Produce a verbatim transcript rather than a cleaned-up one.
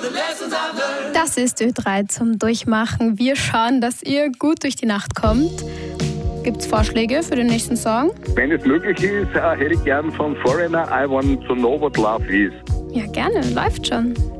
Das ist Ö drei zum Durchmachen. Wir schauen, dass ihr gut durch die Nacht kommt. Gibt es Vorschläge für den nächsten Song? Wenn es möglich ist, äh, hätte ich gern von Foreigner I Want to Know What Love Is. Ja, gerne. Läuft schon.